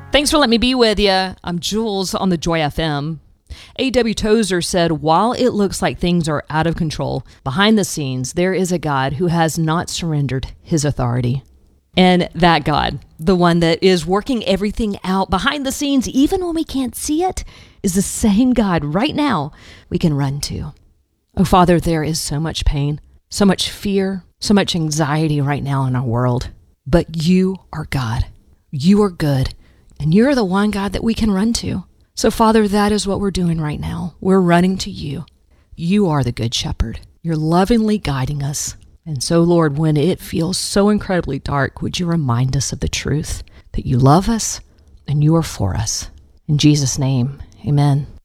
Thanks for letting me be with you. I'm Jules on the Joy FM. A.W. Tozer said, while it looks like things are out of control, behind the scenes, there is a God who has not surrendered his authority. And that God, the one that is working everything out behind the scenes, even when we can't see it, is the same God right now we can run to. Oh, Father, there is so much pain, so much fear, so much anxiety right now in our world. But you are God. You are good. And you're the one, God, that we can run to. So, Father, that is what we're doing right now. We're running to you. You are the good shepherd. You're lovingly guiding us. And so, Lord, when it feels so incredibly dark, would you remind us of the truth that you love us and you are for us. In Jesus' name, amen.